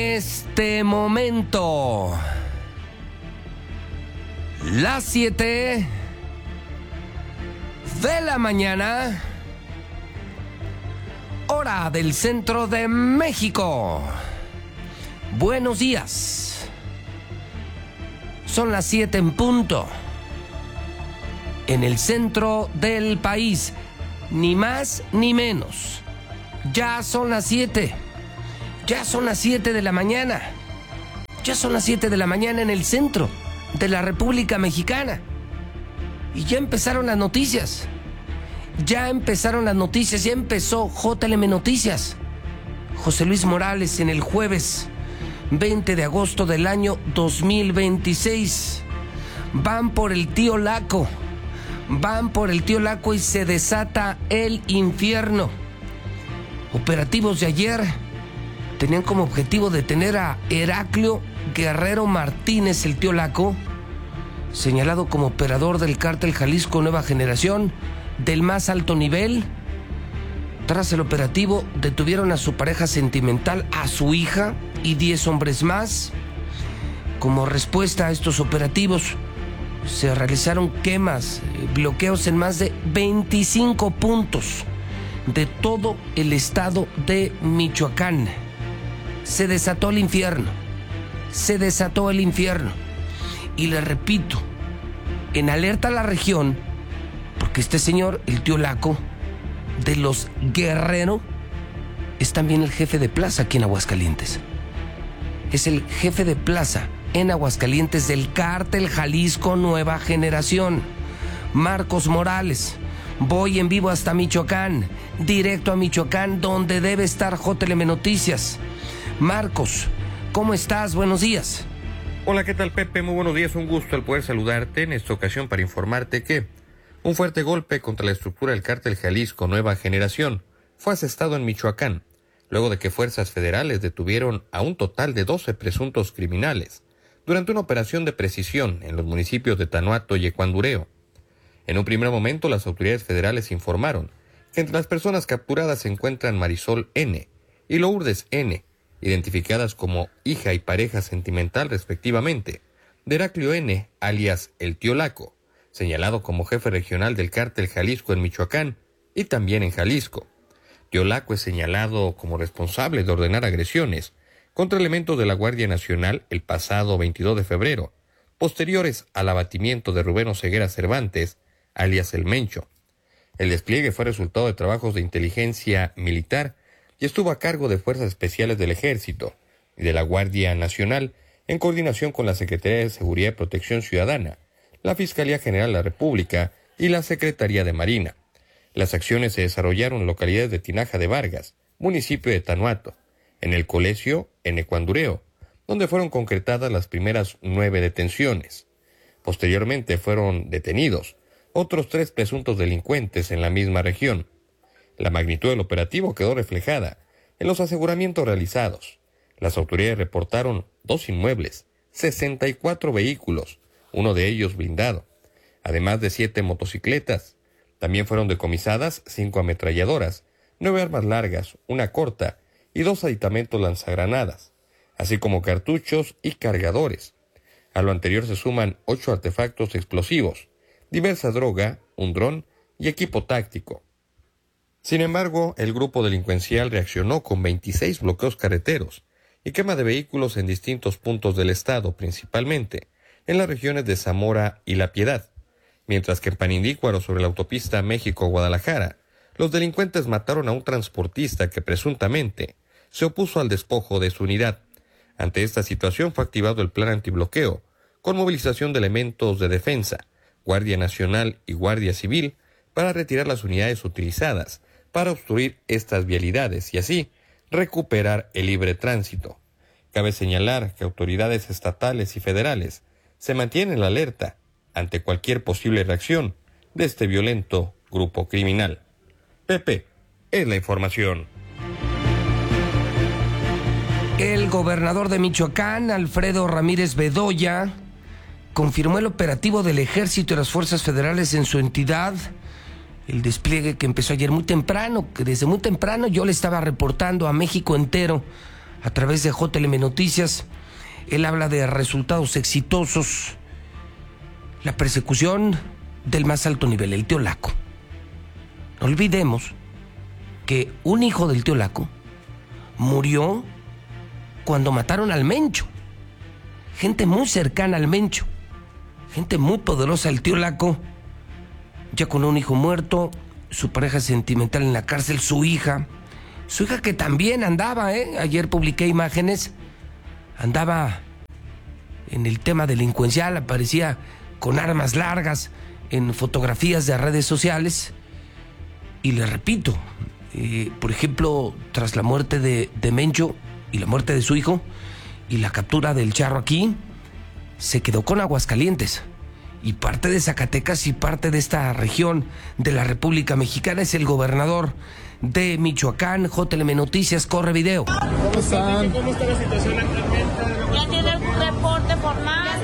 Este momento, las 7 de la mañana, hora del centro de México. Buenos días. Son las 7 en punto. En el centro del país, ni más ni menos. Ya son las 7. Ya son las 7 de la mañana. Ya son las 7 de la mañana en el centro de la República Mexicana. Y ya empezaron las noticias. Ya empezaron las noticias. Ya empezó JLM Noticias. José Luis Morales en el jueves 20 de agosto del año 2026. Van por el tío Laco. Van por el tío Laco y se desata el infierno. Operativos de ayer tenían como objetivo detener a Heraclio Guerrero Martínez, el tío Laco, señalado como operador del cártel Jalisco Nueva Generación del más alto nivel. Tras el operativo detuvieron a su pareja sentimental, a su hija y 10 hombres más. Como respuesta a estos operativos se realizaron quemas, bloqueos en más de 25 puntos de todo el estado de Michoacán. Se desató el infierno. Se desató el infierno. Y le repito, en alerta a la región, porque este señor, el tío Laco, de los Guerrero, es también el jefe de plaza aquí en Aguascalientes. Es el jefe de plaza en Aguascalientes del cártel Jalisco Nueva Generación. Marcos Morales. Voy en vivo hasta Michoacán, directo a Michoacán, donde debe estar JLM Noticias. Marcos, ¿cómo estás? Buenos días. Hola, ¿qué tal, Pepe? Muy buenos días, un gusto el poder saludarte en esta ocasión para informarte que un fuerte golpe contra la estructura del cártel Jalisco Nueva Generación fue asestado en Michoacán, luego de que fuerzas federales detuvieron a un total de 12 presuntos criminales durante una operación de precisión en los municipios de Tanuato y Ecuandureo. En un primer momento, las autoridades federales informaron que entre las personas capturadas se encuentran Marisol N. y Lourdes N., identificadas como hija y pareja sentimental respectivamente, de Heraclio N., alias el tío Laco, señalado como jefe regional del cártel Jalisco en Michoacán y también en Jalisco. Tío Laco es señalado como responsable de ordenar agresiones contra elementos de la Guardia Nacional el pasado 22 de febrero, posteriores al abatimiento de Rubén Oseguera Cervantes, alias El Mencho. El despliegue fue resultado de trabajos de inteligencia militar y estuvo a cargo de Fuerzas Especiales del Ejército y de la Guardia Nacional en coordinación con la Secretaría de Seguridad y Protección Ciudadana, la Fiscalía General de la República y la Secretaría de Marina. Las acciones se desarrollaron en localidades de Tinaja de Vargas, municipio de Tanuato, en el Colegio, en Ecuandureo, donde fueron concretadas las primeras 9 detenciones. Posteriormente fueron detenidos otros 3 presuntos delincuentes en la misma región. La magnitud del operativo quedó reflejada en los aseguramientos realizados. Las autoridades reportaron 2 inmuebles, 64 vehículos, uno de ellos blindado, además de 7 motocicletas. También fueron decomisadas 5 ametralladoras, 9 armas largas, una corta y 2 aditamentos lanzagranadas, así como cartuchos y cargadores. A lo anterior se suman 8 artefactos explosivos, diversa droga, un dron y equipo táctico. Sin embargo, el grupo delincuencial reaccionó con 26 bloqueos carreteros y quema de vehículos en distintos puntos del estado, principalmente en las regiones de Zamora y La Piedad, mientras que en Panindícuaro, sobre la autopista México-Guadalajara, los delincuentes mataron a un transportista que presuntamente se opuso al despojo de su unidad. Ante esta situación fue activado el plan antibloqueo, con movilización de elementos de defensa, Guardia Nacional y Guardia Civil, para retirar las unidades utilizadas para obstruir estas vialidades y así recuperar el libre tránsito. Cabe señalar que autoridades estatales y federales se mantienen en la alerta ante cualquier posible reacción de este violento grupo criminal. Pepe, es la información. El gobernador de Michoacán, Alfredo Ramírez Bedoya, confirmó el operativo del Ejército y las Fuerzas Federales en su entidad. El despliegue que empezó ayer muy temprano, que desde muy temprano yo le estaba reportando a México entero a través de JLM Noticias. Él habla de resultados exitosos, la persecución del más alto nivel, el tío Laco. No olvidemos que un hijo del tío Laco murió cuando mataron al Mencho. Gente muy cercana al Mencho, gente muy poderosa, el tío Laco, ya con un hijo muerto, su pareja sentimental en la cárcel, su hija que también andaba, ayer publiqué imágenes, andaba en el tema delincuencial, aparecía con armas largas en fotografías de redes sociales. Y le repito, por ejemplo, tras la muerte de Mencho y la muerte de su hijo y la captura del charro aquí, se quedó con Aguascalientes. Y parte de Zacatecas y parte de esta región de la República Mexicana es el gobernador de Michoacán. JLM Noticias, corre video. ¿Cómo están? ¿Cómo está la situación actualmente? ¿Ya tiene algún reporte formal?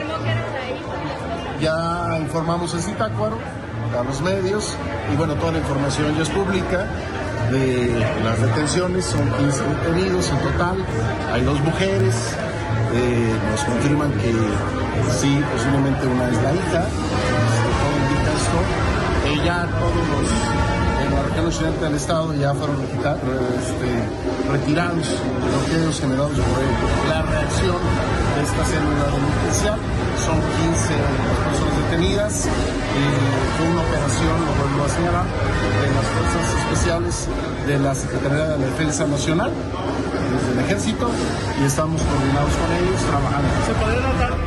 Ya informamos en Zitácuaro a los medios y bueno, toda la información ya es pública de las detenciones. Son 15 detenidos en total, hay 2 mujeres. Nos confirman que sí, posiblemente una es la hija. Todo indica esto. Ya todos los en la región occidente del estado ya fueron retirados los bloqueos generados por la reacción de esta célula delincuencial. Son 15 personas detenidas. Fue una operación, lo vuelvo a señalar, de las fuerzas especiales de la Secretaría de la Defensa Nacional, desde el Ejército, y estamos coordinados con ellos trabajando. ¿Se podría notar?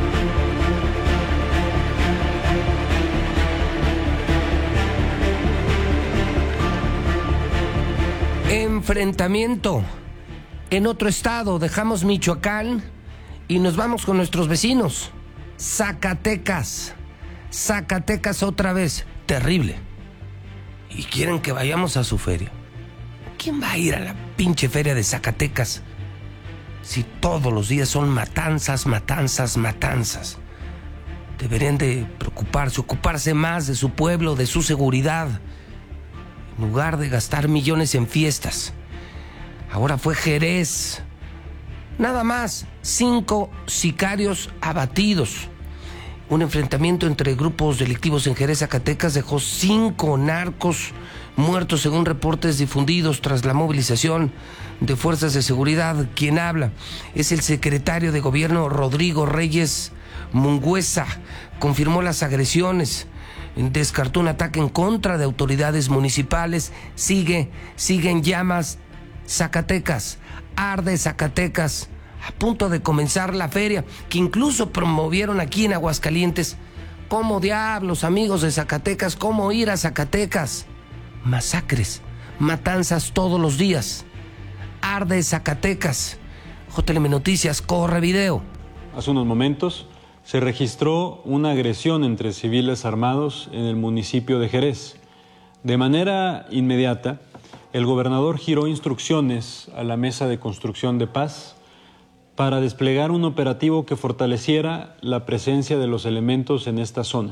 Enfrentamiento en otro estado. Dejamos Michoacán y nos vamos con nuestros vecinos. Zacatecas otra vez, terrible. Y quieren que vayamos a su feria. ¿Quién va a ir a la pinche feria de Zacatecas si todos los días son matanzas? Deberían de ocuparse más de su pueblo, de su seguridad, en lugar de gastar millones en fiestas. Ahora fue Jerez. Nada más, 5 sicarios abatidos. Un enfrentamiento entre grupos delictivos en Jerez, Zacatecas, dejó 5 narcos muertos según reportes difundidos tras la movilización de fuerzas de seguridad. Quien habla es el secretario de Gobierno Rodrigo Reyes Mungüesa. Confirmó las agresiones, descartó un ataque en contra de autoridades municipales. Siguen llamas Zacatecas, arde Zacatecas, a punto de comenzar la feria, que incluso promovieron aquí en Aguascalientes. ¿Cómo diablos, amigos de Zacatecas, cómo ir a Zacatecas? Masacres, matanzas todos los días. Arde Zacatecas. JLM Noticias, corre video. Hace unos momentos se registró una agresión entre civiles armados en el municipio de Jerez. De manera inmediata, el gobernador giró instrucciones a la Mesa de Construcción de Paz para desplegar un operativo que fortaleciera la presencia de los elementos en esta zona.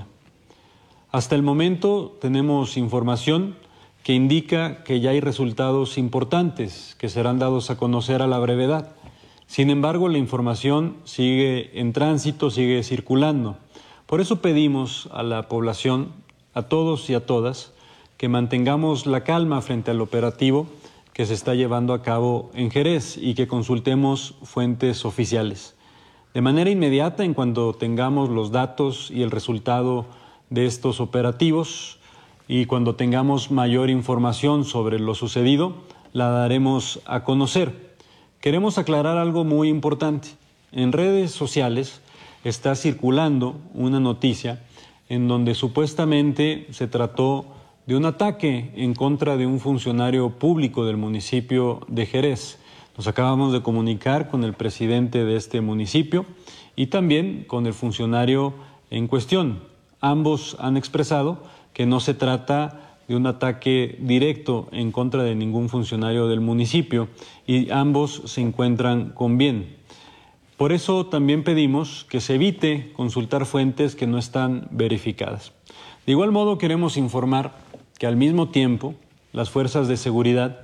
Hasta el momento tenemos información que indica que ya hay resultados importantes que serán dados a conocer a la brevedad. Sin embargo, la información sigue en tránsito, sigue circulando. Por eso pedimos a la población, a todos y a todas, que mantengamos la calma frente al operativo que se está llevando a cabo en Jerez y que consultemos fuentes oficiales. De manera inmediata, en cuanto tengamos los datos y el resultado de estos operativos y cuando tengamos mayor información sobre lo sucedido, la daremos a conocer. Queremos aclarar algo muy importante. En redes sociales está circulando una noticia en donde supuestamente se trató de un ataque en contra de un funcionario público del municipio de Jerez. Nos acabamos de comunicar con el presidente de este municipio y también con el funcionario en cuestión. Ambos han expresado que no se trata de un ataque directo en contra de ningún funcionario del municipio y ambos se encuentran con bien. Por eso también pedimos que se evite consultar fuentes que no están verificadas. De igual modo queremos informar que al mismo tiempo las fuerzas de seguridad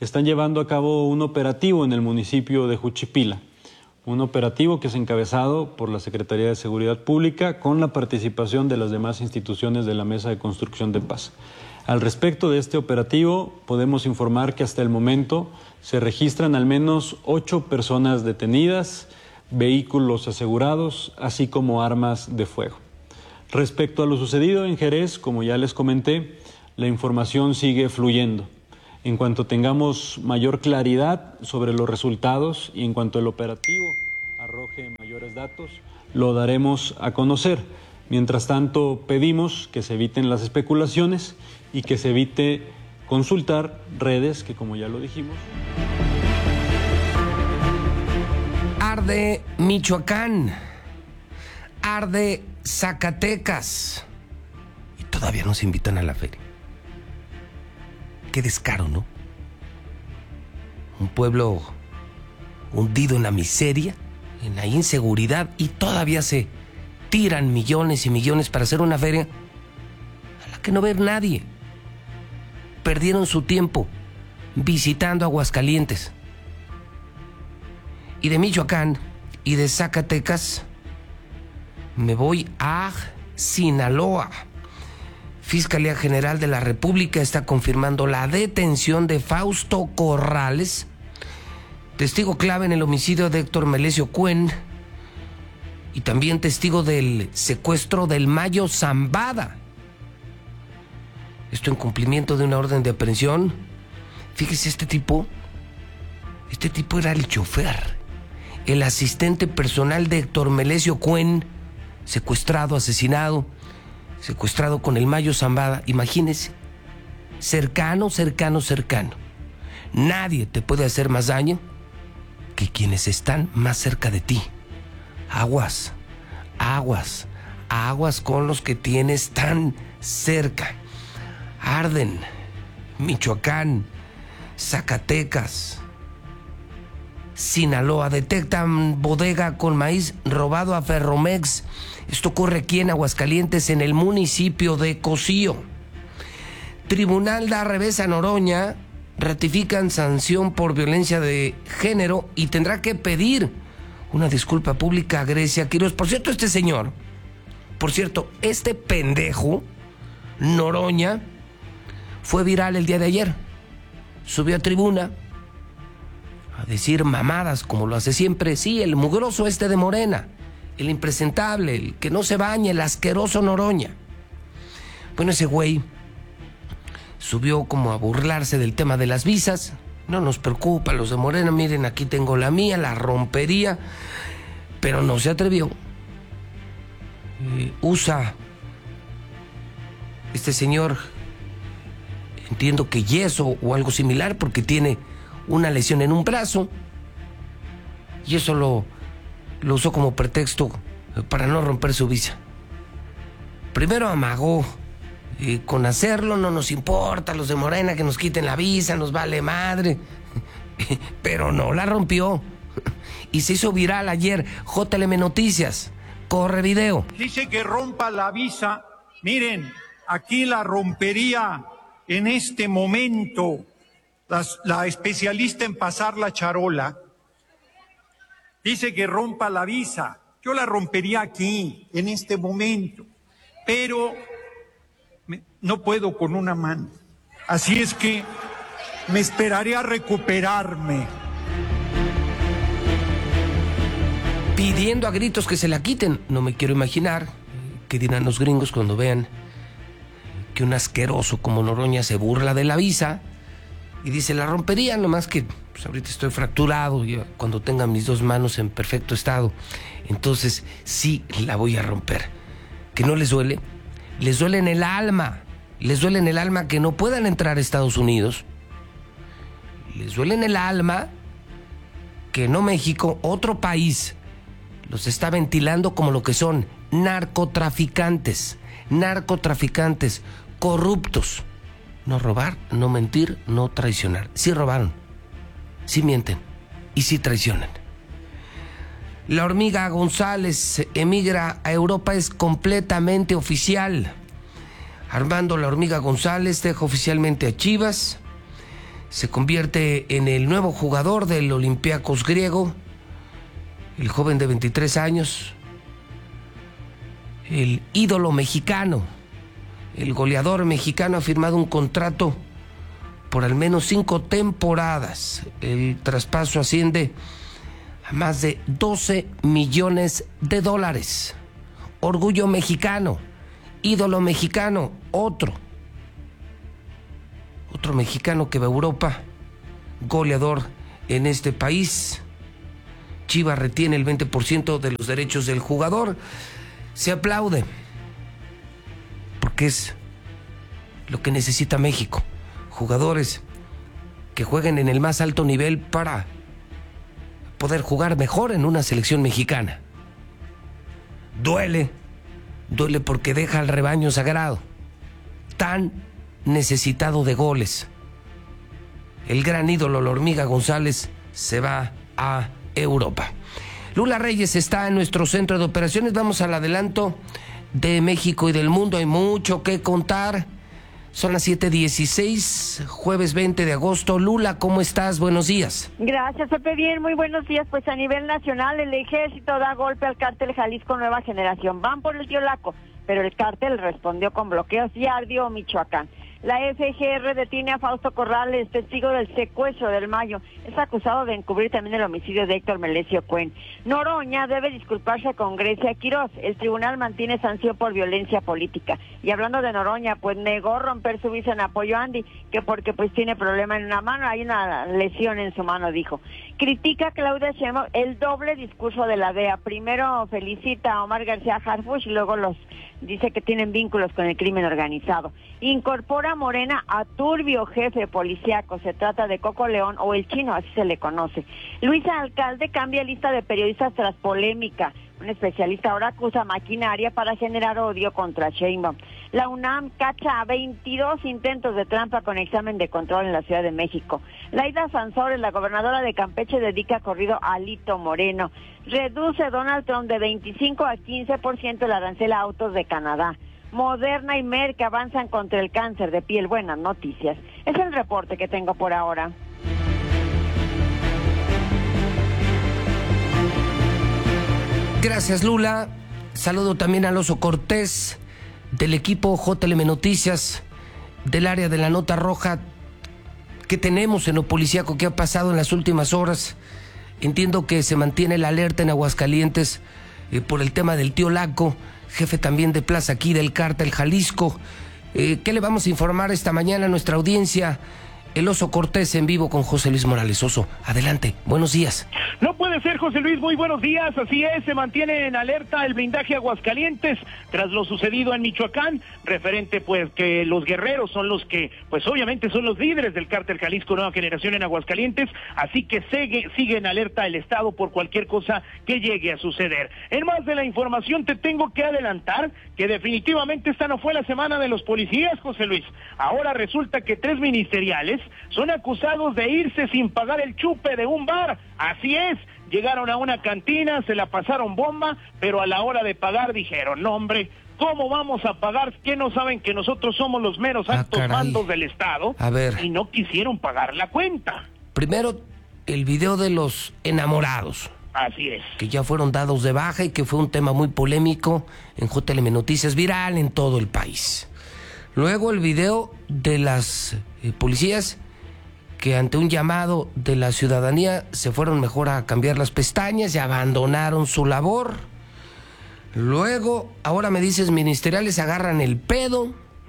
están llevando a cabo un operativo en el municipio de Juchipila. Un operativo que es encabezado por la Secretaría de Seguridad Pública con la participación de las demás instituciones de la Mesa de Construcción de Paz. Al respecto de este operativo, podemos informar que hasta el momento se registran al menos 8 personas detenidas, vehículos asegurados, así como armas de fuego. Respecto a lo sucedido en Jerez, como ya les comenté, la información sigue fluyendo. En cuanto tengamos mayor claridad sobre los resultados y en cuanto el operativo arroje mayores datos, lo daremos a conocer. Mientras tanto, pedimos que se eviten las especulaciones y que se evite consultar redes que, como ya lo dijimos... Arde Michoacán, arde Zacatecas y todavía nos invitan a la feria. Qué descaro, ¿no? Un pueblo hundido en la miseria, en la inseguridad, y todavía se tiran millones y millones para hacer una feria a la que no ve nadie. Perdieron su tiempo visitando Aguascalientes. Y de Michoacán y de Zacatecas me voy a Sinaloa. Fiscalía General de la República está confirmando la detención de Fausto Corrales, testigo clave en el homicidio de Héctor Melesio Cuen y también testigo del secuestro del Mayo Zambada. Esto en cumplimiento de una orden de aprehensión. Fíjese, este tipo era el chofer, el asistente personal de Héctor Melesio Cuen, secuestrado con el Mayo Zambada. Imagínese, cercano. Nadie te puede hacer más daño que quienes están más cerca de ti. Aguas con los que tienes tan cerca. Arden Michoacán, Zacatecas, Sinaloa. Detectan bodega con maíz robado a Ferromex. Esto ocurre aquí en Aguascalientes, en el municipio de Cocío. Tribunal da revés a Noroña, ratifican sanción por violencia de género y tendrá que pedir una disculpa pública a Grecia Quiroz. Este pendejo, Noroña, fue viral el día de ayer. Subió a tribuna a decir mamadas como lo hace siempre. Sí, el mugroso de Morena, el impresentable, el que no se baña, el asqueroso Noroña. Bueno, ese güey subió como a burlarse del tema de las visas. No nos preocupa, los de Morena, miren, aquí tengo la mía, la rompería. Pero no se atrevió. Usa este señor, entiendo que yeso o algo similar, porque tiene una lesión en un brazo, y eso lo usó como pretexto para no romper su visa. Primero amagó con hacerlo, no nos importa los de Morena que nos quiten la visa, nos vale madre, pero no la rompió y se hizo viral ayer. JLM Noticias, corre video. Dice que rompa la visa. Miren, aquí la rompería en este momento la especialista en pasar la charola. Dice que rompa la visa. Yo la rompería aquí, en este momento, pero no puedo con una mano. Así es que me esperaré a recuperarme. Pidiendo a gritos que se la quiten. No me quiero imaginar qué dirán los gringos cuando vean que un asqueroso como Noroña se burla de la visa y dice la rompería, nomás que pues ahorita estoy fracturado y cuando tenga mis 2 manos en perfecto estado, entonces sí la voy a romper. ¿Que no les duele? Les duele en el alma. Les duele en el alma que no puedan entrar a Estados Unidos. Les duele en el alma que no México, otro país, los está ventilando como lo que son: narcotraficantes, corruptos. No robar, no mentir, no traicionar. Sí robaron, sí mienten y sí traicionan. La hormiga González emigra a Europa, es completamente oficial. Armando La Hormiga González deja oficialmente a Chivas. se convierte en el nuevo jugador del Olympiacos griego, el joven de 23 años, el ídolo mexicano, el goleador mexicano ha firmado un contrato por al menos 5 temporadas. El traspaso asciende a más de $12 millones. Orgullo mexicano, ídolo mexicano, otro mexicano que va a Europa, goleador en este país. Chivas retiene el 20% de los derechos del jugador. Se aplaude, porque es lo que necesita México. Jugadores que jueguen en el más alto nivel para poder jugar mejor en una selección mexicana. Duele porque deja al rebaño sagrado, tan necesitado de goles. El gran ídolo, la Hormiga González, se va a Europa. Lula Reyes está en nuestro centro de operaciones. Vamos al adelanto de México y del mundo. Hay mucho que contar. Son las 7:16, jueves 20 de agosto. Lula, ¿cómo estás? Buenos días. Gracias, Pepe. Bien, muy buenos días. Pues a nivel nacional, el ejército da golpe al cártel Jalisco Nueva Generación. Van por el Tío Laco, pero el cártel respondió con bloqueos y ardió Michoacán. La FGR detiene a Fausto Corrales, testigo del secuestro del Mayo. Es acusado de encubrir también el homicidio de Héctor Melesio Cuen. Noroña debe disculparse con Grecia Quirós. El tribunal mantiene sanción por violencia política. Y hablando de Noroña, pues negó romper su visa en apoyo a Andy, que porque pues tiene problema en una mano, hay una lesión en su mano, dijo. Critica a Claudia Sheinbaum el doble discurso de la DEA. Primero felicita a Omar García Harfuch y luego dice que tienen vínculos con el crimen organizado. Incorpora Morena a turbio jefe policíaco. Se trata de Coco León o el Chino, así se le conoce. Luisa Alcalde cambia lista de periodistas tras polémica. Un especialista ahora acusa maquinaria para generar odio contra Sheinbaum. La UNAM cacha 22 intentos de trampa con examen de control en la Ciudad de México. Laida Sansores, la gobernadora de Campeche, dedica corrido a Alito Moreno. Reduce Donald Trump de 25 a 15% el arancel a autos de Canadá. Moderna y Merck avanzan contra el cáncer de piel. Buenas noticias. Es el reporte que tengo por ahora. Gracias, Lula. Saludo también a Oso Cortés, del equipo JLM Noticias, del área de la Nota Roja. ¿Qué tenemos en lo policíaco? ¿Qué ha pasado en las últimas horas? Entiendo que se mantiene la alerta en Aguascalientes por el tema del Tío Laco, jefe también de plaza aquí del cártel Jalisco. ¿Qué le vamos a informar esta mañana a nuestra audiencia? El Oso Cortés en vivo con José Luis Morales. Oso, adelante, buenos días. No puede ser, José Luis, muy buenos días. Así es, se mantiene en alerta el blindaje Aguascalientes tras lo sucedido en Michoacán, referente pues que los guerreros son los que, pues obviamente son los líderes del cártel Jalisco Nueva Generación en Aguascalientes, así que sigue en alerta el Estado por cualquier cosa que llegue a suceder. En más de la información te tengo que adelantar que definitivamente esta no fue la semana de los policías, José Luis. Ahora resulta que 3 ministeriales son acusados de irse sin pagar el chupe de un bar. Así es, llegaron a una cantina, se la pasaron bomba, pero a la hora de pagar dijeron, no hombre, ¿cómo vamos a pagar? ¿Qué no saben que nosotros somos los meros altos mandos del Estado? A ver. Y no quisieron pagar la cuenta. Primero, el video de los enamorados. Así es. Que ya fueron dados de baja y que fue un tema muy polémico en JLM Noticias, viral en todo el país. Luego el video de las policías que ante un llamado de la ciudadanía se fueron mejor a cambiar las pestañas y abandonaron su labor. Luego, ahora me dices, ministeriales agarran el pedo.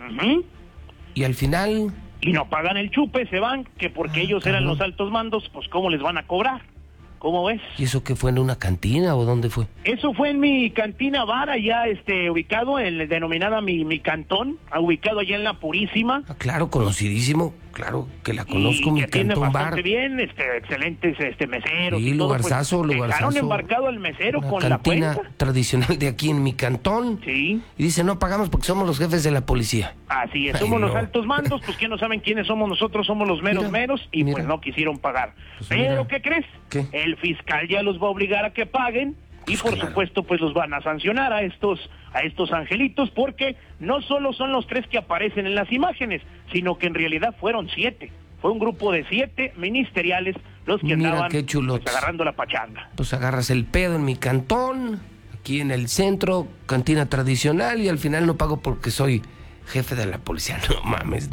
Y al final... Y no pagan el chupe, se van, que porque ellos eran los altos mandos, pues ¿cómo les van a cobrar? ¿Cómo ves? ¿Y eso qué fue, en una cantina o dónde fue? Eso fue en mi cantina bar, allá ubicado en denominada mi cantón, ubicado allá en La Purísima. Ah, claro, conocidísimo, claro que la conozco, mi cantón bar. Bien, excelentes meseros. Sí, lugarzazo, pues, lugarzazo. Dejaron embarcado al mesero una con la cuenta. Cantina tradicional de aquí en mi cantón. Sí. Y dice, no pagamos porque somos los jefes de la policía. Así es, somos los altos mandos, pues que no saben quiénes somos nosotros, somos los meros, y pues no quisieron pagar. Pues pero, ¿qué crees? ¿Qué? El fiscal ya los va a obligar a que paguen, y por supuesto pues los van a sancionar a estos angelitos, porque no solo son los 3 que aparecen en las imágenes, sino que en realidad fueron 7. fue un grupo de 7 ministeriales los que andaban pues, agarrando la pachanga. Pues agarras el pedo en mi cantón, aquí en el centro, cantina tradicional, y al final no pago porque soy jefe de la policía. No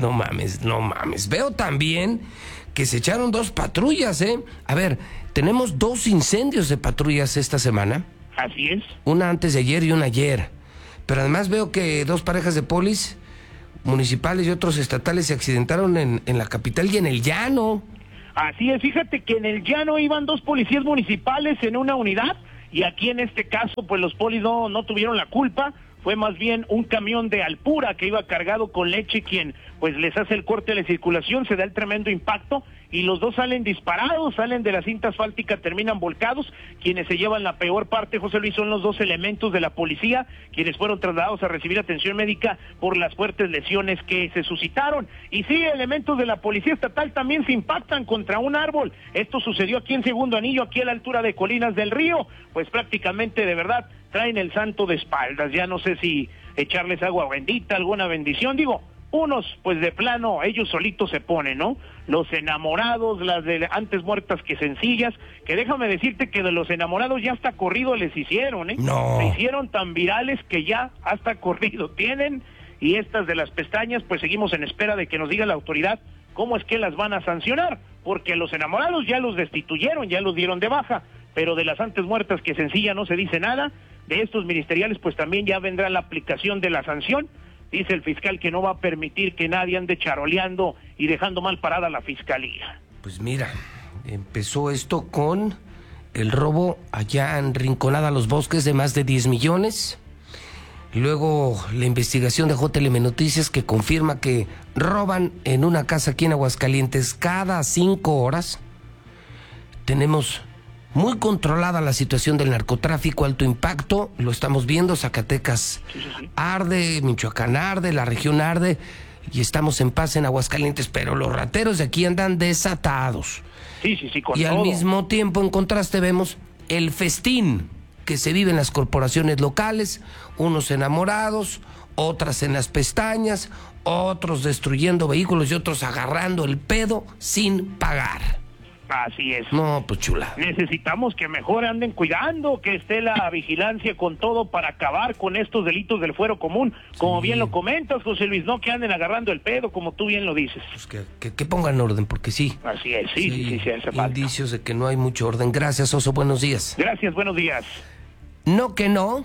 mames. Veo también que se echaron 2 patrullas, ¿eh? A ver, tenemos 2 incendios de patrullas esta semana. Así es. Una antes de ayer y una ayer. Pero además veo que 2 parejas de polis municipales y otros estatales se accidentaron en la capital y en el llano. Así es, fíjate que en el llano iban 2 policías municipales en una unidad, y aquí en este caso pues los polis no tuvieron la culpa. Fue más bien un camión de Alpura que iba cargado con leche quien pues les hace el corte de la circulación, se da el tremendo impacto y los 2 salen disparados, salen de la cinta asfáltica, terminan volcados. Quienes se llevan la peor parte, José Luis, son los 2 elementos de la policía, quienes fueron trasladados a recibir atención médica por las fuertes lesiones que se suscitaron. Y sí, elementos de la policía estatal también se impactan contra un árbol. Esto sucedió aquí en Segundo Anillo, aquí a la altura de Colinas del Río, pues prácticamente de verdad traen el santo de espaldas. Ya no sé si echarles agua bendita, alguna bendición, digo, unos pues de plano ellos solitos se ponen, ¿no? Los enamorados, las de antes muertas que sencillas, que déjame decirte que de los enamorados ya hasta corrido les hicieron, ¿eh? No. Se hicieron tan virales que ya hasta corrido tienen, y estas de las pestañas pues seguimos en espera de que nos diga la autoridad cómo es que las van a sancionar, porque los enamorados ya los destituyeron, ya los dieron de baja, pero de las antes muertas que sencilla no se dice nada. De estos ministeriales pues también ya vendrá la aplicación de la sanción. Dice el fiscal que no va a permitir que nadie ande charoleando y dejando mal parada a la fiscalía. Pues mira, empezó esto con el robo allá en Rinconada Los Bosques de más de 10 millones. Luego la investigación de JLM Noticias que confirma que roban en una casa aquí en Aguascalientes cada 5 horas. Tenemos muy controlada la situación del narcotráfico, alto impacto, lo estamos viendo, Zacatecas arde, Michoacán arde, la región arde, y estamos en paz en Aguascalientes, pero los rateros de aquí andan desatados. Sí, con y todo. Al mismo tiempo, en contraste, vemos el festín que se vive en las corporaciones locales, unos enamorados, otras en las pestañas, otros destruyendo vehículos y otros agarrando el pedo sin pagar. Así es. No, pues chula. Necesitamos que mejor anden cuidando, que esté la vigilancia con todo para acabar con estos delitos del fuero común. Como bien lo comentas, José Luis, no que anden agarrando el pedo, como tú bien lo dices. Pues que pongan orden, porque sí. Así es, sí, hace falta. Indicios de que no hay mucho orden. Gracias, Oso, buenos días. Gracias, buenos días. No que no.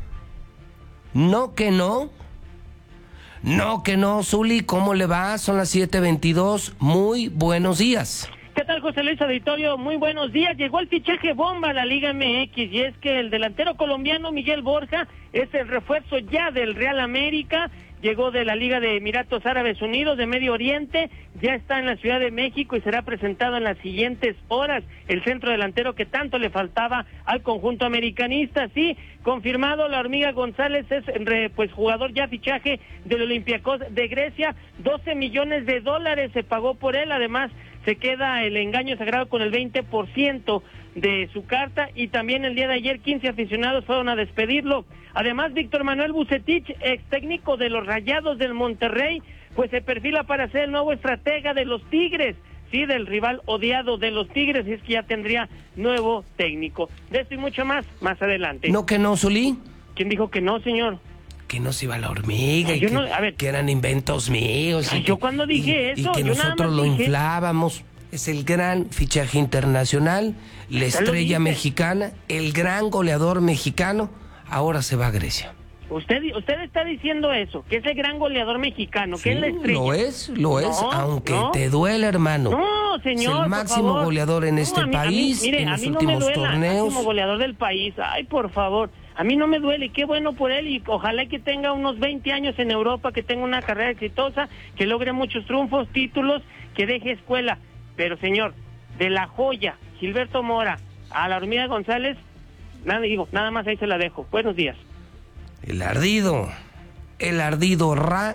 No que no. No que no, Zuli, ¿cómo le va? Son las 7:22. Muy buenos días. ¿Qué tal, José Luis Auditorio? Muy buenos días. Llegó el fichaje bomba a la Liga MX, y es que el delantero colombiano Miguel Borja es el refuerzo ya del Real América. Llegó de la Liga de Emiratos Árabes Unidos, de Medio Oriente, ya está en la Ciudad de México y será presentado en las siguientes horas. El centro delantero que tanto le faltaba al conjunto americanista. Sí, confirmado, la Hormiga González es pues jugador ya fichaje del Olympiacos de Grecia. $12 millones se pagó por él. Además, se queda el engaño sagrado con el 20% de su carta, y también el día de ayer 15 aficionados fueron a despedirlo. Además, Víctor Manuel Vucetich, ex técnico de los Rayados del Monterrey, pues se perfila para ser el nuevo estratega de los Tigres, sí, del rival odiado de los Tigres, y es que ya tendría nuevo técnico. De esto y mucho más adelante. ¿No que no, Zulí? ¿Quién dijo que no, señor? Que no se iba la hormiga, y no, a ver, que eran inventos míos. Yo cuando dije eso, y que yo nosotros lo inflábamos. Es el gran fichaje internacional, la estrella mexicana, el gran goleador mexicano, ahora se va a Grecia. Usted está diciendo eso, que es el gran goleador mexicano, sí, que es la estrella. Lo es, aunque te duele, hermano. No, señor, es el máximo goleador en este país, en los últimos torneos. Máximo goleador del país. Ay, por favor, a mí no me duele, qué bueno por él, y ojalá que tenga unos 20 años en Europa, que tenga una carrera exitosa, que logre muchos triunfos, títulos, que deje escuela. Pero, señor, de la joya, Gilberto Mora, a la Hormiga González, nada más ahí se la dejo. Buenos días. El ardido, ra.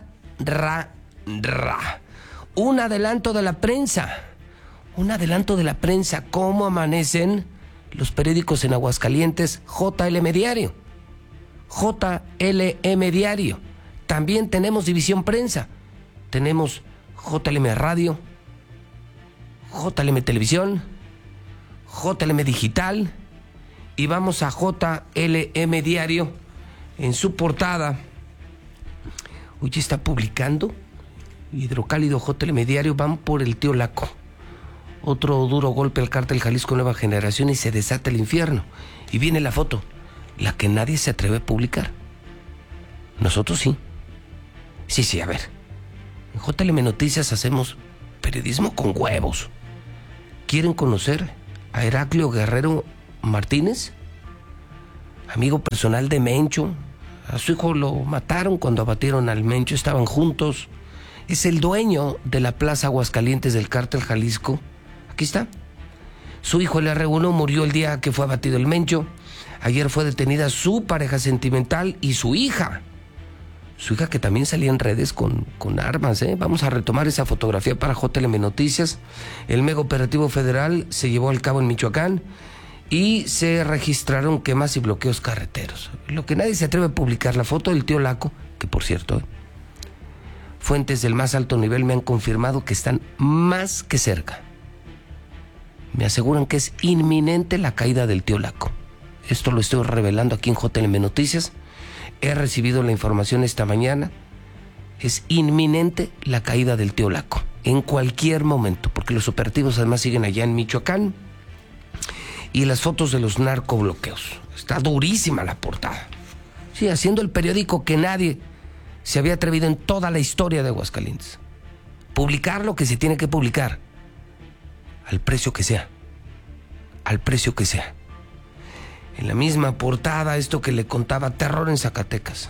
Un adelanto de la prensa, cómo amanecen los periódicos en Aguascalientes. JLM Diario. También tenemos División Prensa, tenemos JLM Radio, JLM Televisión, JLM Digital y vamos a JLM Diario. En su portada, hoy está publicando Hidrocálido, JLM Diario, van por el Tío Laco. Otro duro golpe al cártel Jalisco Nueva Generación y se desata el infierno. Y viene la foto, la que nadie se atreve a publicar. Nosotros sí. Sí, a ver. En JLM Noticias hacemos periodismo con huevos. ¿Quieren conocer a Heraclio Guerrero Martínez? Amigo personal de Mencho. A su hijo lo mataron cuando abatieron al Mencho, estaban juntos. Es el dueño de la Plaza Aguascalientes del cártel Jalisco. Aquí está. Su hijo, el R1, murió el día que fue abatido el Mencho. Ayer fue detenida su pareja sentimental y su hija. Su hija que también salía en redes con armas, ¿eh? Vamos a retomar esa fotografía para JLM Noticias. El mega operativo federal se llevó a cabo en Michoacán y se registraron quemas y bloqueos carreteros. Lo que nadie se atreve a publicar, la foto del Tío Laco, que por cierto, fuentes del más alto nivel me han confirmado que están más que cerca. Me aseguran que es inminente la caída del Tío Laco. Esto lo estoy revelando aquí en JLM Noticias. He recibido la información esta mañana. Es inminente la caída del Tío Laco. En cualquier momento, porque los operativos además siguen allá en Michoacán. Y las fotos de los narcobloqueos. Está durísima la portada. Sí, haciendo el periódico que nadie se había atrevido en toda la historia de Aguascalientes. Publicar lo que se tiene que publicar. Al precio que sea. Al precio que sea. En la misma portada, esto que le contaba, terror en Zacatecas.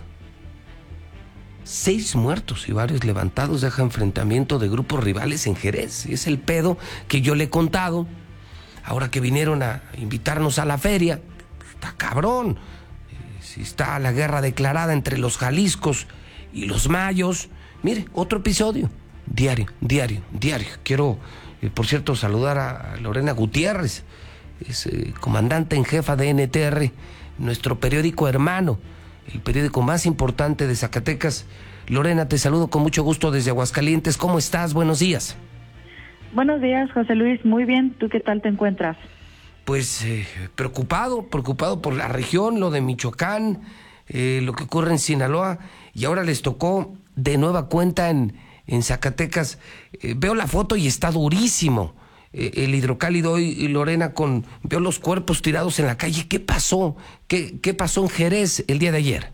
6 muertos y varios levantados deja enfrentamiento de grupos rivales en Jerez. Es el pedo que yo le he contado. Ahora que vinieron a invitarnos a la feria, está cabrón. Si está la guerra declarada entre los Jaliscos y los Mayos. Mire, otro episodio. Diario. Quiero, por cierto, saludar a Lorena Gutiérrez. Es comandante en jefa de NTR, nuestro periódico hermano, el periódico más importante de Zacatecas. Lorena, te saludo con mucho gusto desde Aguascalientes. ¿Cómo estás? Buenos días. Buenos días, José Luis. Muy bien. ¿Tú qué tal te encuentras? Pues preocupado por la región, lo de Michoacán, lo que ocurre en Sinaloa, y ahora les tocó de nueva cuenta en Zacatecas. Veo la foto y está durísimo. El Hidrocálido y Lorena veo los cuerpos tirados en la calle. ¿Qué pasó? ¿Qué pasó en Jerez el día de ayer?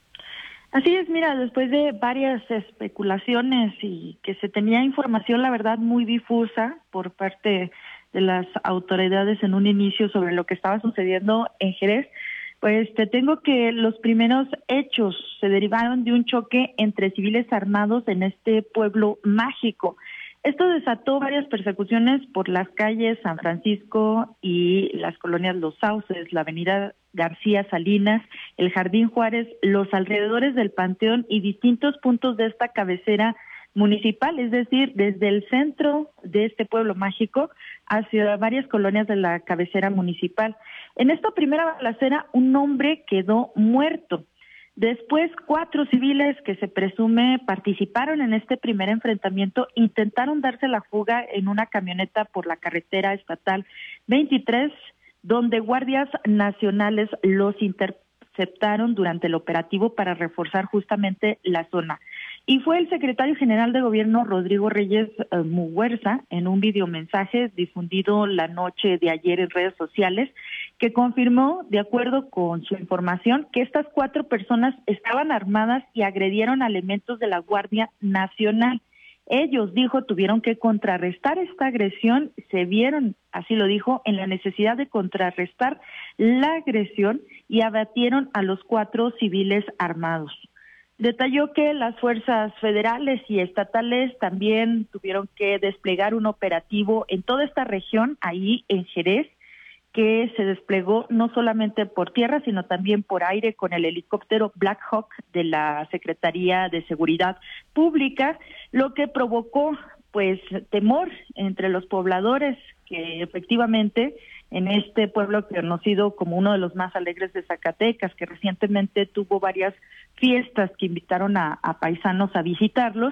Así es, mira, después de varias especulaciones y que se tenía información, la verdad, muy difusa por parte de las autoridades en un inicio sobre lo que estaba sucediendo en Jerez, pues te tengo que los primeros hechos se derivaron de un choque entre civiles armados en este pueblo mágico. Esto desató varias persecuciones por las calles San Francisco y las colonias Los Sauces, la avenida García Salinas, el Jardín Juárez, los alrededores del Panteón y distintos puntos de esta cabecera municipal, es decir, desde el centro de este pueblo mágico hacia varias colonias de la cabecera municipal. En esta primera balacera, un hombre quedó muerto. Después, 4 civiles que se presume participaron en este primer enfrentamiento intentaron darse la fuga en una camioneta por la carretera estatal 23, donde guardias nacionales los interceptaron durante el operativo para reforzar justamente la zona. Y fue el secretario general de Gobierno, Rodrigo Reyes Muguerza, en un videomensaje difundido la noche de ayer en redes sociales, que confirmó, de acuerdo con su información, que estas 4 personas estaban armadas y agredieron a elementos de la Guardia Nacional. Ellos, dijo, tuvieron que contrarrestar esta agresión, se vieron, así lo dijo, en la necesidad de contrarrestar la agresión y abatieron a los 4 civiles armados. Detalló que las fuerzas federales y estatales también tuvieron que desplegar un operativo en toda esta región, ahí en Jerez, que se desplegó no solamente por tierra, sino también por aire con el helicóptero Black Hawk de la Secretaría de Seguridad Pública, lo que provocó pues temor entre los pobladores, que efectivamente en este pueblo conocido como uno de los más alegres de Zacatecas, que recientemente tuvo varias fiestas que invitaron a paisanos a visitarlos,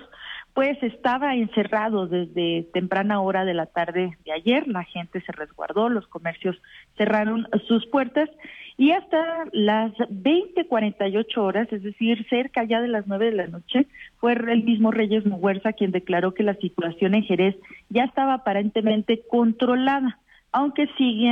pues estaba encerrado desde temprana hora de la tarde de ayer. La gente se resguardó, los comercios cerraron sus puertas y hasta las 20:48 horas, es decir, cerca ya de las 9 de la noche, fue el mismo Reyes Muguerza quien declaró que la situación en Jerez ya estaba aparentemente controlada, aunque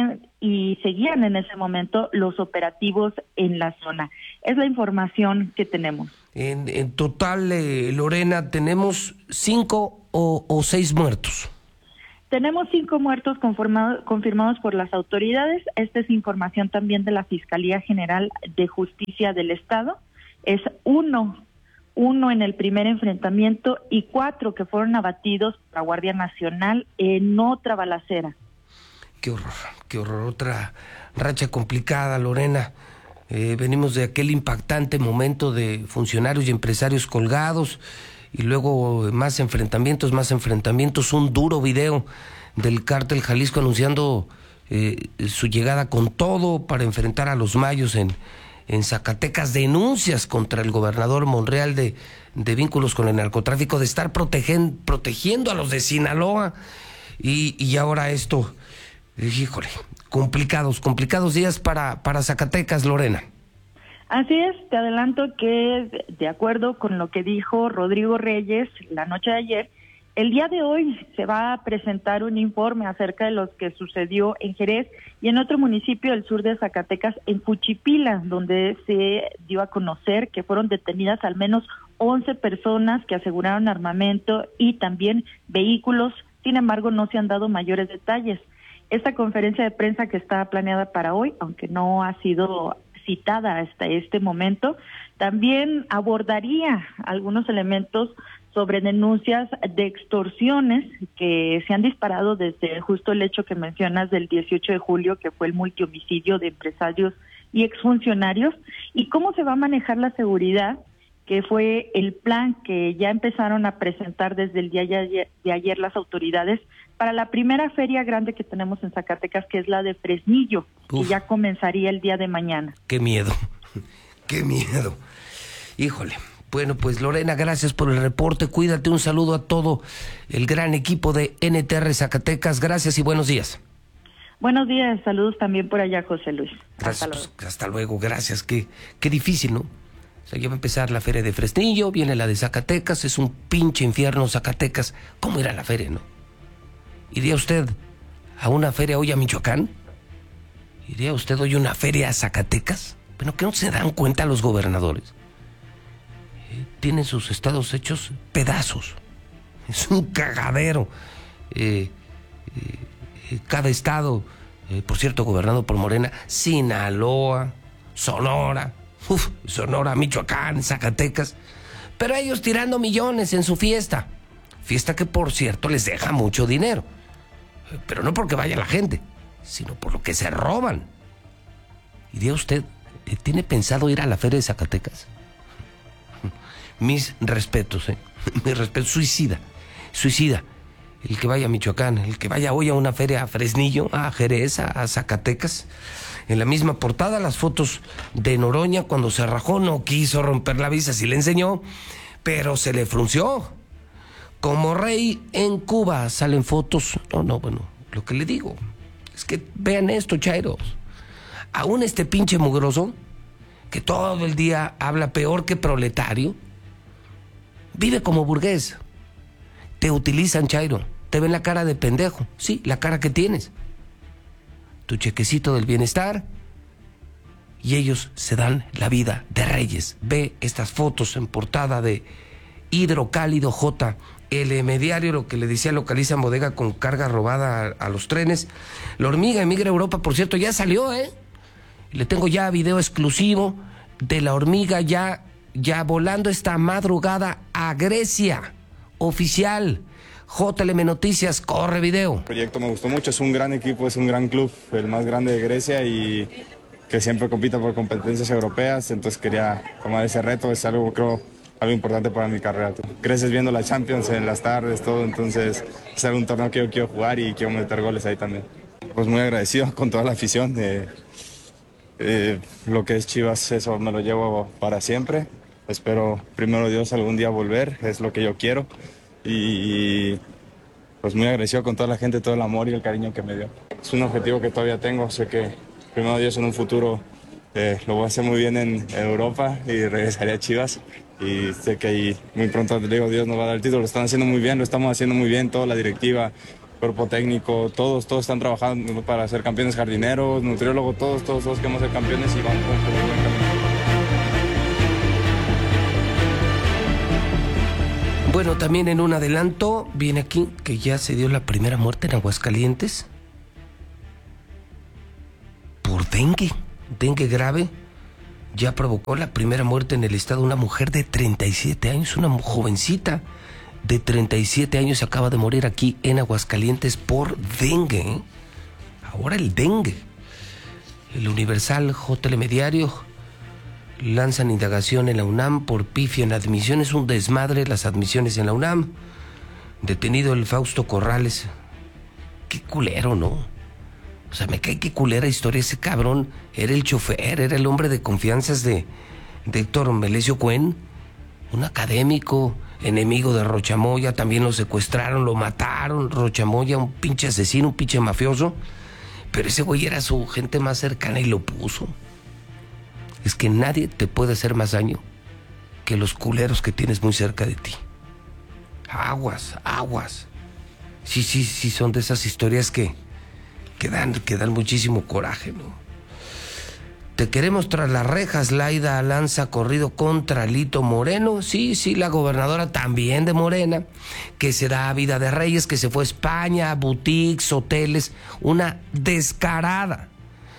seguían en ese momento los operativos en la zona. Es la información que tenemos. En total, Lorena, ¿tenemos 5 o 6 muertos? Tenemos 5 muertos confirmados por las autoridades. Esta es información también de la Fiscalía General de Justicia del Estado. Es uno en el primer enfrentamiento y 4 que fueron abatidos por la Guardia Nacional en otra balacera. Qué horror, otra racha complicada, Lorena. Venimos de aquel impactante momento de funcionarios y empresarios colgados y luego más enfrentamientos, un duro video del Cártel Jalisco anunciando su llegada con todo para enfrentar a los mayos en Zacatecas, denuncias contra el gobernador Monreal de vínculos con el narcotráfico, de estar protegiendo a los de Sinaloa y ahora esto. Híjole, complicados días para Zacatecas, Lorena. Así es, te adelanto que de acuerdo con lo que dijo Rodrigo Reyes la noche de ayer, el día de hoy se va a presentar un informe acerca de lo que sucedió en Jerez y en otro municipio del sur de Zacatecas, en Juchipila, donde se dio a conocer que fueron detenidas al menos 11 personas que aseguraron armamento y también vehículos. Sin embargo, no se han dado mayores detalles. Esta conferencia de prensa que está planeada para hoy, aunque no ha sido citada hasta este momento, también abordaría algunos elementos sobre denuncias de extorsiones que se han disparado desde justo el hecho que mencionas del 18 de julio, que fue el multihomicidio de empresarios y exfuncionarios, y cómo se va a manejar la seguridad, que fue el plan que ya empezaron a presentar desde el día de ayer las autoridades para la primera feria grande que tenemos en Zacatecas, que es la de Fresnillo, que ya comenzaría el día de mañana. ¡Qué miedo! ¡Qué miedo! Híjole. Bueno, pues Lorena, gracias por el reporte. Cuídate, un saludo a todo el gran equipo de NTR Zacatecas. Gracias y buenos días. Buenos días, saludos también por allá, José Luis. Gracias, hasta luego, gracias. Qué difícil, ¿no? O sea, ya va a empezar la feria de Fresnillo, viene la de Zacatecas, es un pinche infierno Zacatecas. ¿Cómo era la feria, no? ¿Iría usted a una feria hoy a Michoacán? ¿Iría usted hoy a una feria a Zacatecas? Bueno, ¿que no se dan cuenta los gobernadores? Tienen sus estados hechos pedazos. Es un cagadero. Cada estado, por cierto, gobernado por Morena, Sinaloa, Sonora, Michoacán, Zacatecas, pero ellos tirando millones en su fiesta que por cierto les deja mucho dinero, pero no porque vaya la gente, sino por lo que se roban. ¿Iría usted? ¿Tiene pensado ir a la feria de Zacatecas? Mis respetos, mis respetos. Suicida el que vaya a Michoacán, el que vaya hoy a una feria a Fresnillo, a Jerez, a Zacatecas. En la misma portada, las fotos de Noroña cuando se rajó, no quiso romper la visa, sí le enseñó, pero se le frunció. Como rey en Cuba salen fotos. Bueno, lo que le digo es que vean esto, chairos. Aún este pinche mugroso, que todo el día habla peor que proletario, vive como burgués. Te utilizan, chairo. Te ven la cara de pendejo. Sí, la cara que tienes. Tu chequecito del bienestar, y ellos se dan la vida de reyes. Ve estas fotos en portada de Hidrocálido J, el Diario, lo que le decía, localizan bodega con carga robada a los trenes. La hormiga emigra a Europa, por cierto, ya salió, Le tengo ya video exclusivo de la hormiga ya volando esta madrugada a Grecia, oficial. JLM Noticias, corre video. El proyecto me gustó mucho, es un gran equipo, es un gran club, el más grande de Grecia y que siempre compita por competencias europeas, entonces quería tomar ese reto, es algo, creo, algo importante para mi carrera. Creces viendo la Champions en las tardes, todo, entonces es un torneo que yo quiero jugar y quiero meter goles ahí también. Pues muy agradecido con toda la afición, lo que es Chivas, eso me lo llevo para siempre. Espero, primero Dios, algún día volver, es lo que yo quiero. y pues muy agradecido con toda la gente, todo el amor y el cariño que me dio. Es un objetivo que todavía tengo, sé que primero Dios en un futuro lo voy a hacer muy bien en Europa y regresaré a Chivas. Y sé que ahí muy pronto, digo, Dios nos va a dar el título. Lo están haciendo muy bien, lo estamos haciendo muy bien, toda la directiva, cuerpo técnico, todos están trabajando para ser campeones, jardineros, nutriólogos, todos queremos ser campeones y vamos por un buen camino. Bueno, también en un adelanto viene aquí que ya se dio la primera muerte en Aguascalientes por dengue grave. Ya provocó la primera muerte en el estado. Una mujer de 37 años, una jovencita de 37 años acaba de morir aquí en Aguascalientes por dengue, ¿eh? Ahora el dengue. El Universal, Telediario, lanzan indagación en la UNAM por pifia en admisiones. Un desmadre las admisiones en la UNAM. Detenido el Fausto Corrales. Qué culero, ¿no? O sea, me cae qué culera historia. Ese cabrón era el chofer, era el hombre de confianzas de Héctor Melesio Cuen, un académico, enemigo de Rochamoya. También lo secuestraron, lo mataron. Rochamoya, un pinche asesino, un pinche mafioso. Pero ese güey era su gente más cercana y lo puso. Es que nadie te puede hacer más daño que los culeros que tienes muy cerca de ti. Aguas. Sí, son de esas historias que dan muchísimo coraje, ¿no? Te queremos tras las rejas. Laida lanza corrido contra Lito Moreno. Sí, la gobernadora también de Morena, que se da vida de reyes, que se fue a España, boutiques, hoteles. Una descarada,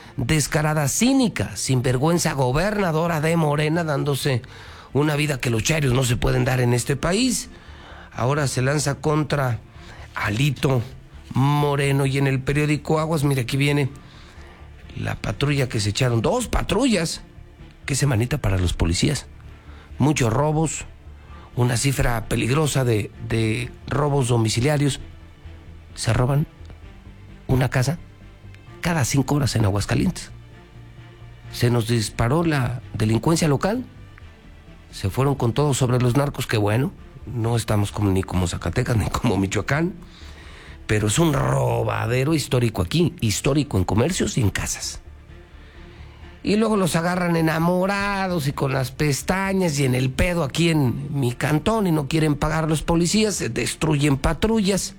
cínica, sinvergüenza gobernadora de Morena, dándose una vida que los charios no se pueden dar en este país. Ahora se lanza contra Lito Moreno. Y en el periódico Aguas, mira, aquí viene la patrulla que se echaron. 2 patrullas. Qué semanita para los policías. Muchos robos, una cifra peligrosa de robos domiciliarios. Se roban una casa cada 5 horas en Aguascalientes. Se nos disparó la delincuencia local. Se fueron con todo sobre los narcos. Que bueno, no estamos ni como Zacatecas ni como Michoacán. Pero es un robadero histórico aquí, histórico en comercios y en casas. Y luego los agarran enamorados y con las pestañas y en el pedo aquí en mi cantón y no quieren pagar los policías, se destruyen patrullas.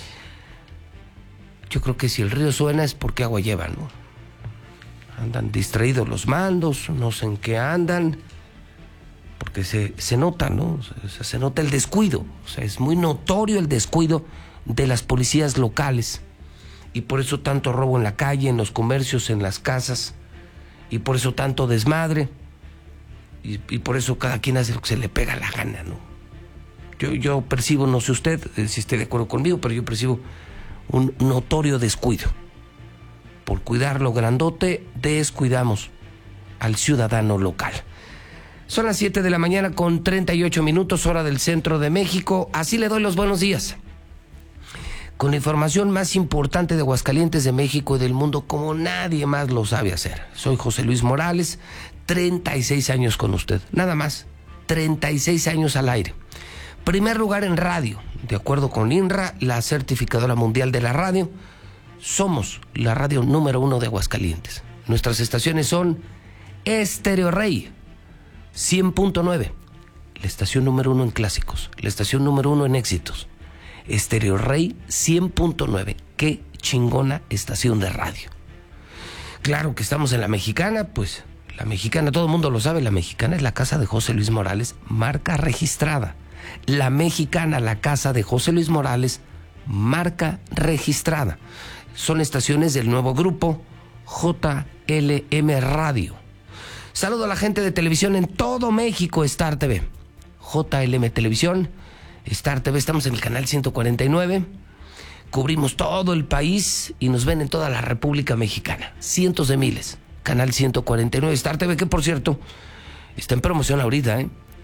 Yo creo que si el río suena es porque agua lleva, ¿no? Andan distraídos los mandos, no sé en qué andan, porque se nota, ¿no? O sea, se nota el descuido, o sea, es muy notorio el descuido de las policías locales, y por eso tanto robo en la calle, en los comercios, en las casas, y por eso tanto desmadre, y por eso cada quien hace lo que se le pega la gana, ¿no? Yo percibo, no sé usted si esté de acuerdo conmigo, pero yo percibo un notorio descuido. Por cuidar lo grandote, descuidamos al ciudadano local. Son las 7 de la mañana con 38 minutos, hora del centro de México. Así le doy los buenos días, con la información más importante de Aguascalientes, de México y del mundo, como nadie más lo sabe hacer. Soy José Luis Morales, 36 años con usted, nada más, 36 años al aire. Primer lugar en radio, de acuerdo con INRA, la certificadora mundial de la radio. Somos la radio número 1 de Aguascalientes. Nuestras estaciones son Estéreo Rey, 100.9, la estación número 1 en clásicos, la estación número 1 en éxitos. Estéreo Rey 100.9. Qué chingona estación de radio. Claro que estamos en La Mexicana, pues La Mexicana, todo el mundo lo sabe, La Mexicana es la casa de José Luis Morales, marca registrada. La Mexicana, la casa de José Luis Morales, marca registrada. Son estaciones del nuevo grupo JLM Radio. Saludo a la gente de televisión en todo México, Star TV, JLM Televisión, Star TV, estamos en el canal 149, cubrimos todo el país y nos ven en toda la República Mexicana, cientos de miles, canal 149, Star TV, que por cierto, está en promoción ahorita,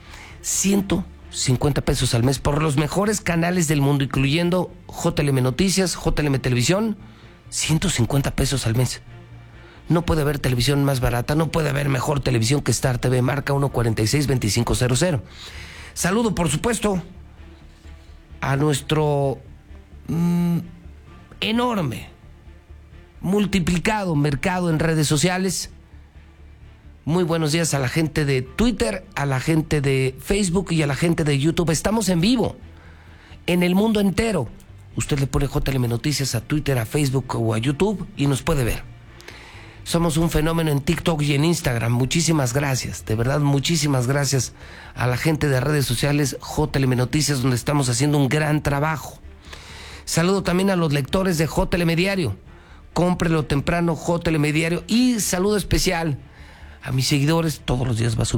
150 pesos al mes por los mejores canales del mundo, incluyendo JLM Noticias, JLM Televisión, 150 pesos al mes. No puede haber televisión más barata, no puede haber mejor televisión que Star TV, marca 146-2500. Saludo, por supuesto, a nuestro enorme, multiplicado mercado en redes sociales. Muy buenos días a la gente de Twitter, a la gente de Facebook y a la gente de YouTube. Estamos en vivo en el mundo entero. Usted le pone JLM Noticias a Twitter, a Facebook o a YouTube y nos puede ver. Somos un fenómeno en TikTok y en Instagram. Muchísimas gracias, de verdad, muchísimas gracias a la gente de redes sociales JLM Noticias, donde estamos haciendo un gran trabajo. Saludo también a los lectores de JLM Diario. Cómprelo temprano, JLM Diario. Y saludo especial a mis seguidores. Todos los días va a subir